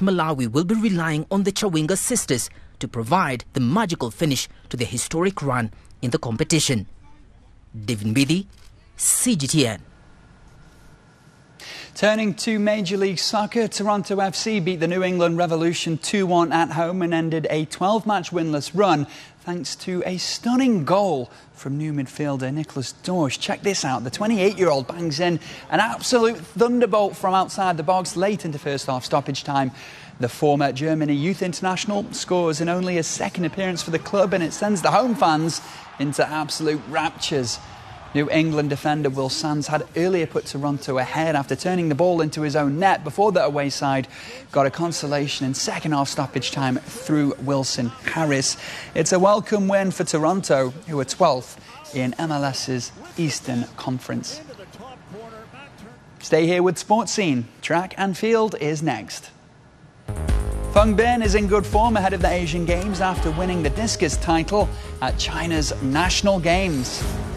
Malawi will be relying on the Chawinga sisters to provide the magical finish to their historic run in the competition. David Mbidi, CGTN. Turning to Major League Soccer, Toronto FC beat the New England Revolution 2-1 at home and ended a 12-match winless run thanks to a stunning goal from new midfielder Nicholas Dorsch. Check this out. The 28-year-old bangs in an absolute thunderbolt from outside the box late into first-half stoppage time. The former Germany youth international scores in only his second appearance for the club, and it sends the home fans into absolute raptures. New England defender Will Sands had earlier put Toronto ahead after turning the ball into his own net before the away side got a consolation in second-half stoppage time through Wilson Harris. It's a welcome win for Toronto, who are 12th in MLS's Eastern Conference. Stay here with Sports Scene. Track and Field is next. Feng Bin is in good form ahead of the Asian Games after winning the discus title at China's National Games.